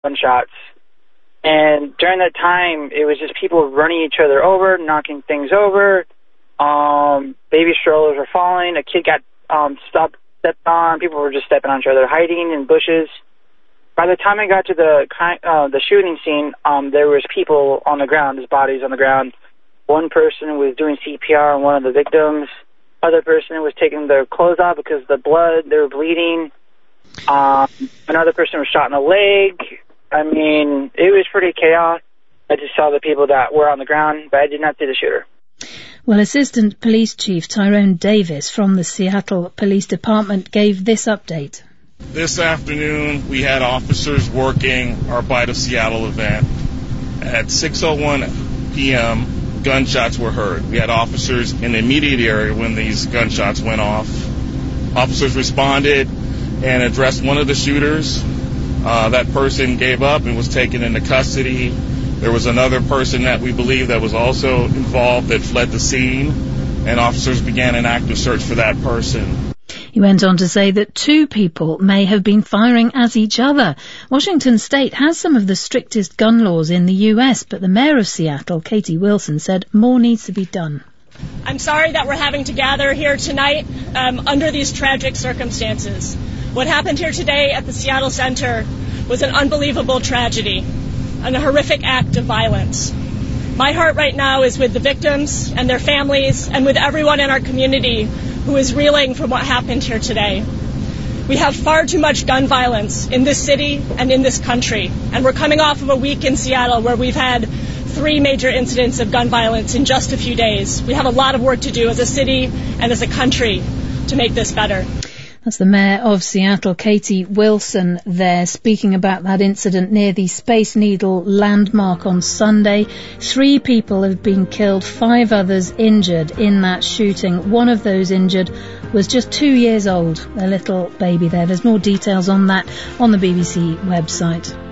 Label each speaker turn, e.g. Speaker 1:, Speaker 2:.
Speaker 1: gunshots. And during that time, it was just people running each other over, knocking things over. Baby strollers were falling. A kid got stepped on. People were just stepping on each other, hiding in bushes. By the time I got to the shooting scene, there was people on the ground, there's bodies on the ground. One person was doing CPR on one of the victims. Other person was taking their clothes off because of the blood. They were bleeding. Another person was shot in the leg. I mean, it was pretty chaotic. I just saw the people that were on the ground, but I did not see the shooter.
Speaker 2: Well, Assistant Police Chief Tyrone Davis from the Seattle Police Department gave this update.
Speaker 3: This afternoon, we had officers working our Bite of Seattle event. At 6:01 p.m., gunshots were heard. We had officers in the immediate area when these gunshots went off. Officers responded and addressed one of the shooters. That person gave up and was taken into custody. There was another person that we believe that was also involved that fled the scene, and officers began an active search for that person.
Speaker 2: He went on to say that 2 people may have been firing at each other. Washington State has some of the strictest gun laws in the U.S., but the mayor of Seattle, Katie Wilson, said more needs to be done.
Speaker 4: I'm sorry that we're having to gather here tonight under these tragic circumstances. What happened here today at the Seattle Center was an unbelievable tragedy, and a horrific act of violence. My heart right now is with the victims and their families and with everyone in our community who is reeling from what happened here today. We have far too much gun violence in this city and in this country, and we're coming off of a week in Seattle where we've had 3 major incidents of gun violence in just a few days. We have a lot of work to do as a city and as a country to make this better.
Speaker 2: That's the Mayor of Seattle, Katie Wilson, there, speaking about that incident near the Space Needle landmark on Sunday. 3 people have been killed, 5 others injured in that shooting. One of those injured was just 2 years old, a little baby there. There's more details on that on the BBC website.